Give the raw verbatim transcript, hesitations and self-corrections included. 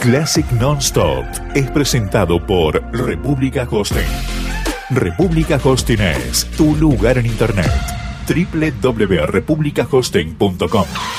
Classic Non-Stop es presentado por República Hosting. República Hosting es tu lugar en Internet. doble u doble u doble u punto república hosting punto com